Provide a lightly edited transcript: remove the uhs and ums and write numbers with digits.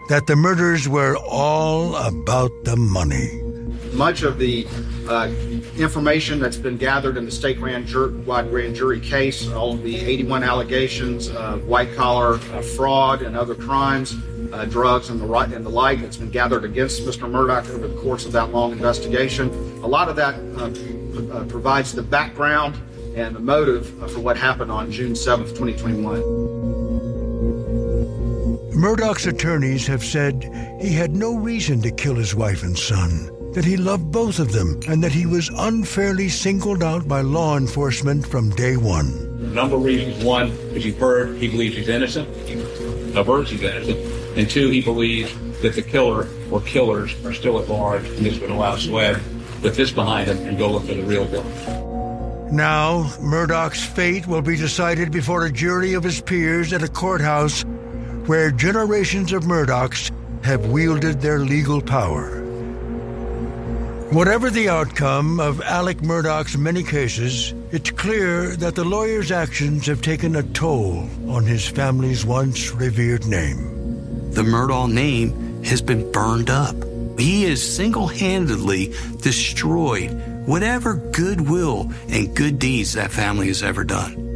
that the murders were all about the money. Much of the information that's been gathered in the statewide grand jury case, all of the 81 allegations of white-collar fraud and other crimes, drugs and the like that's been gathered against Mr. Murdaugh over the course of that long investigation. A lot of that provides the background and the motive for what happened on June 7th, 2021. Murdaugh's attorneys have said he had no reason to kill his wife and son, that he loved both of them, and that he was unfairly singled out by law enforcement from day one. A number of reasons. One, as you've heard, he believes he's innocent. He avers he's innocent. And two, he believes that the killer or killers are still at large, and this would allow SWED to put this behind him and go look for the real villain. Now, Murdaugh's fate will be decided before a jury of his peers at a courthouse where generations of Murdaughs have wielded their legal power. Whatever the outcome of Alec Murdaugh's many cases, it's clear that the lawyer's actions have taken a toll on his family's once revered name. The Murdaugh name has been burned up. He has single-handedly destroyed whatever goodwill and good deeds that family has ever done.